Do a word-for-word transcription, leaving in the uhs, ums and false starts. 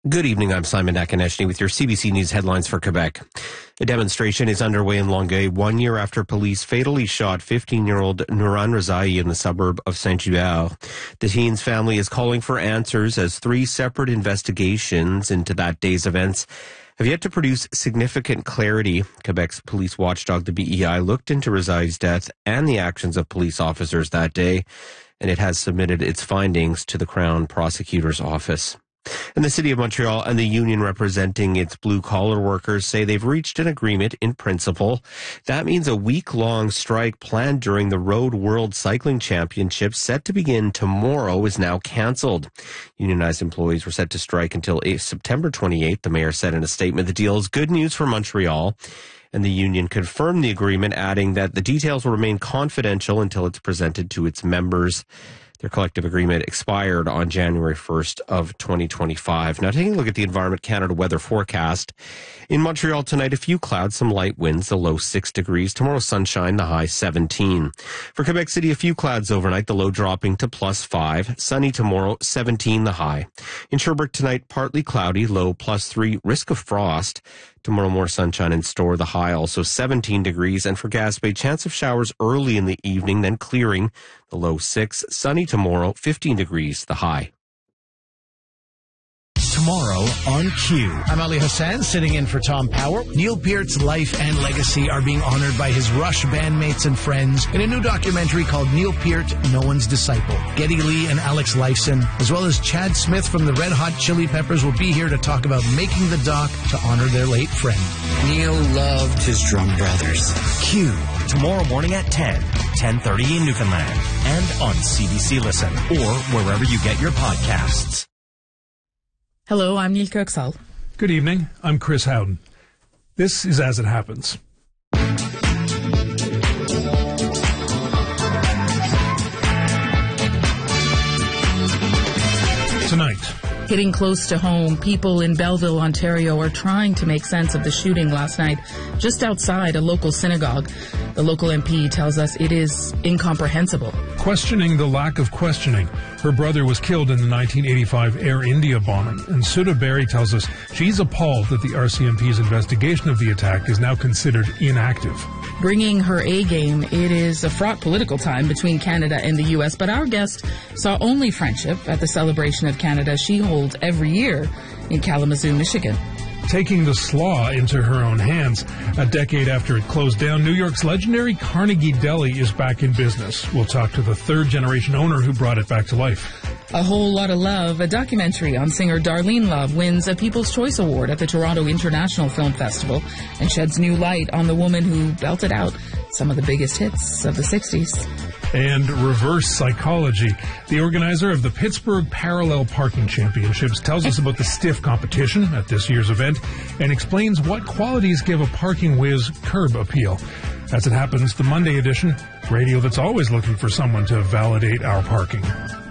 Good evening, I'm Simon Akineshny with your C B C News headlines for Quebec. A demonstration is underway in Longueuil one year after police fatally shot fifteen-year-old Nouran Razai in the suburb of Saint-Hubert. The teen's family is calling for answers as three separate investigations into that day's events have yet to produce significant clarity. Quebec's police watchdog, the B E I, looked into Razai's death and the actions of police officers that day, and it has submitted its findings to the Crown Prosecutor's Office. And the City of Montreal and the union representing its blue-collar workers say they've reached an agreement in principle. That means a week-long strike planned during the Road World Cycling Championships set to begin tomorrow is now cancelled. Unionized employees were set to strike until September twenty-eighth. The mayor said in a statement the deal is good news for Montreal. And the union confirmed the agreement, adding that the details will remain confidential until it's presented to its members. Their collective agreement expired on January first of twenty twenty-five. Now, taking a look at the Environment Canada weather forecast. In Montreal tonight, a few clouds, some light winds, the low six degrees. Tomorrow, sunshine, the high seventeen. For Quebec City, a few clouds overnight, the low dropping to plus five. Sunny tomorrow, seventeen, the high. In Sherbrooke tonight, partly cloudy, low plus three, risk of frost. Tomorrow, more sunshine in store, the high also seventeen degrees. And for Gaspé, chance of showers early in the evening, then clearing, the low six. Sunny tomorrow, fifteen degrees, the high. Tomorrow on Q. I'm Ali Hassan, sitting in for Tom Power. Neil Peart's life and legacy are being honored by his Rush bandmates and friends in a new documentary called Neil Peart, No One's Disciple. Geddy Lee and Alex Lifeson, as well as Chad Smith from the Red Hot Chili Peppers, will be here to talk about making the doc to honor their late friend. Neil loved his drum brothers. Q. Tomorrow morning at ten, ten thirty in Newfoundland, and on C B C Listen, or wherever you get your podcasts. Hello, I'm Neil Kirksall. Good evening, I'm Chris Howden. This is As It Happens. Tonight. Hitting close to home, people in Belleville, Ontario are trying to make sense of the shooting last night just outside a local synagogue. The local M P tells us it is incomprehensible. Questioning the lack of questioning. Her brother was killed in the nineteen eighty-five Air India bombing, and Sudha Berry tells us she's appalled that the R C M P's investigation of the attack is now considered inactive. Bringing her A game, it is a fraught political time between Canada and the U S, but our guest saw only friendship at the celebration of Canada she holds every year in Kalamazoo, Michigan. Taking the slaw into her own hands. A decade after it closed down, New York's legendary Carnegie Deli is back in business. We'll talk to the third-generation owner who brought it back to life. A Whole Lot of Love, a documentary on singer Darlene Love, wins a People's Choice Award at the Toronto International Film Festival and sheds new light on the woman who belted out some of the biggest hits of the sixties. And Reverse Psychology. The organizer of the Pittsburgh Parallel Parking Championships tells us about the stiff competition at this year's event and explains what qualities give a parking whiz curb appeal. As It Happens, the Monday edition, radio that's always looking for someone to validate our parking.